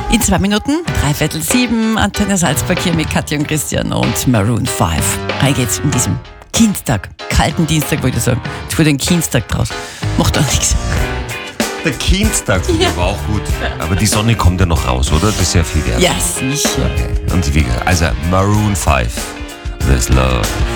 In 2 Minuten, 6:15, Antenne Salzburg hier mit Katja und Christian und Maroon 5. Rein geht's in diesem Kindstag, kalten Dienstag, wollte ich sagen. Jetzt wurde ein Kindstag draus. Macht doch nichts. Der Kindstag war auch gut. Aber die Sonne kommt ja noch raus, oder? Das ist ja viel wert. Ja, sicher. Okay. Und wie gesagt, also Maroon 5, This Love.